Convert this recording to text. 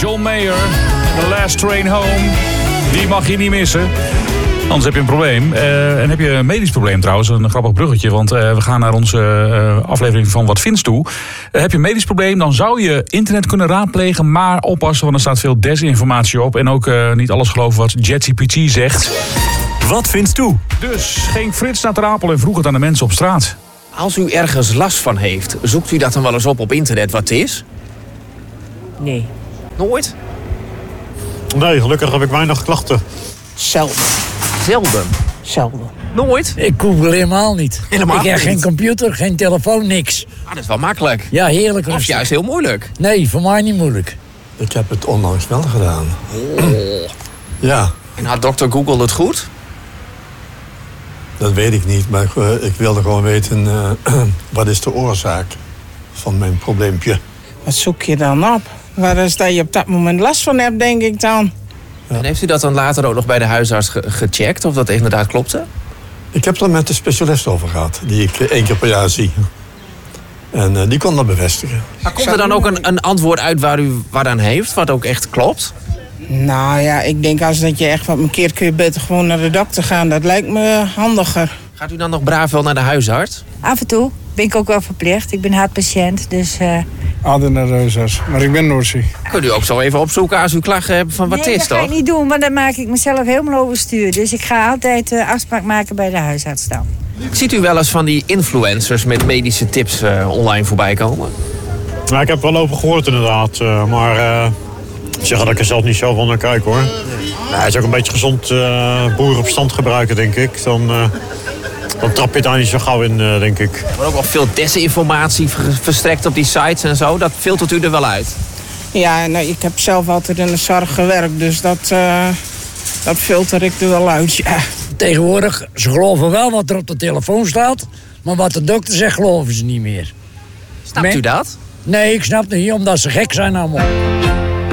John Mayer, The Last Train Home. Die mag je niet missen. Anders heb je een probleem. En heb je een medisch probleem trouwens, een grappig bruggetje. Want we gaan naar onze aflevering van Wat Vindt toe. Heb je een medisch probleem, dan zou je internet kunnen raadplegen. Maar oppassen, want er staat veel desinformatie op. En ook niet alles geloven wat ChatGPT zegt. Wat Vindt toe? Dus ging Frits naar Ter Apel en vroeg het aan de mensen op straat. Als u ergens last van heeft, zoekt u dat dan wel eens op internet wat het is? Nee. Nooit? Nee, gelukkig heb ik weinig klachten. Zelden. Zelden. Zelden. Nooit? Ik google helemaal niet. Helemaal ik heb niet? geen computer, geen telefoon, niks. Ah, dat is wel makkelijk. Ja, heerlijk Of rustig. juist heel moeilijk. Nee, voor mij niet moeilijk. Ik heb het onlangs wel gedaan. Ja, En had dokter Google het goed? dat weet ik niet. Maar ik wilde gewoon weten, wat is de oorzaak van mijn probleempje. Wat zoek je dan op? Waar is dat je op dat moment last van hebt, denk ik dan? Ja. En heeft u dat dan later ook nog bij de huisarts gecheckt? Of dat inderdaad klopte? Ik heb het er met de specialist over gehad, die ik 1 keer per jaar zie. En die kon dat bevestigen. Maar komt er dan ook een antwoord uit waar u wat aan heeft? Wat ook echt klopt? Nou ja, ik denk als dat je echt wat mankeert, kun je beter gewoon naar de dokter gaan. Dat lijkt me handiger. Gaat u dan nog braaf wel naar de huisarts? Af en toe ben ik ook wel verplicht. Ik ben hartpatiënt, dus... Altijd naar de huisarts, maar ik ben nooit ziek. Kunt u ook zo even opzoeken als u klachten hebt van wat nee, is dat ga toch? ik niet doen, want dan maak ik mezelf helemaal overstuur. Dus ik ga altijd afspraak maken bij de huisarts dan. Ziet u wel eens van die influencers met medische tips online voorbij komen? Nou, ik heb wel over gehoord inderdaad, maar zeggen dat ik er zelf niet zo van naar kijk hoor. Nou, het is ook een beetje gezond boerenverstand gebruiken denk ik. Dan trap je daar niet zo gauw in, denk ik. Er wordt ook wel veel desinformatie verstrekt op die sites en zo. Dat filtert u er wel uit? Ja, nou, ik heb zelf altijd in de zorg gewerkt, dus dat filter ik er wel uit, ja. Tegenwoordig, ze geloven wel wat er op de telefoon staat. Maar wat de dokter zegt, geloven ze niet meer. Snapt u dat? Nee, ik snap het niet, omdat ze gek zijn allemaal.